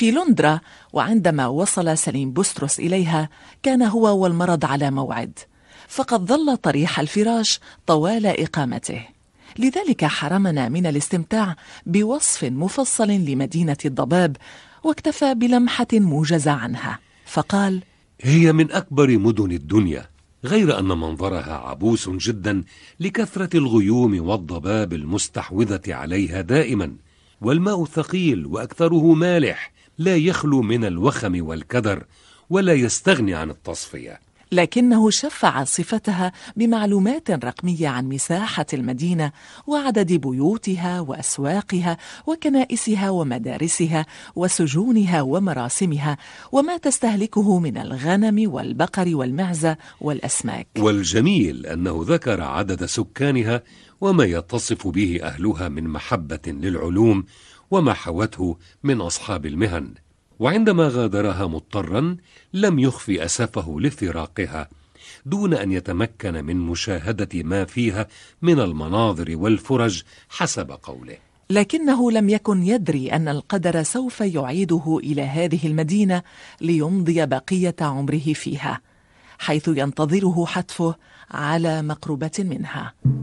في لندرا، وعندما وصل سليم بسترس إليها كان هو والمرض على موعد، فقد ظل طريح الفراش طوال إقامته. لذلك حرمنا من الاستمتاع بوصف مفصل لمدينة الضباب، واكتفى بلمحة موجزة عنها، فقال: هي من أكبر مدن الدنيا، غير أن منظرها عبوس جدا لكثرة الغيوم والضباب المستحوذة عليها دائما، والماء ثقيل وأكثره مالح، لا يخلو من الوخم والكدر، ولا يستغني عن التصفية. لكنه شفع صفتها بمعلومات رقمية عن مساحة المدينة وعدد بيوتها وأسواقها وكنائسها ومدارسها وسجونها ومراسمها، وما تستهلكه من الغنم والبقر والمعزة والأسماك. والجميل أنه ذكر عدد سكانها وما يتصف به أهلها من محبة للعلوم وما حوته من أصحاب المهن. وعندما غادرها مضطرا لم يخفي أسفه لفراقها، دون أن يتمكن من مشاهدة ما فيها من المناظر والفرج حسب قوله. لكنه لم يكن يدري أن القدر سوف يعيده إلى هذه المدينة ليمضي بقية عمره فيها، حيث ينتظره حتفه على مقربة منها.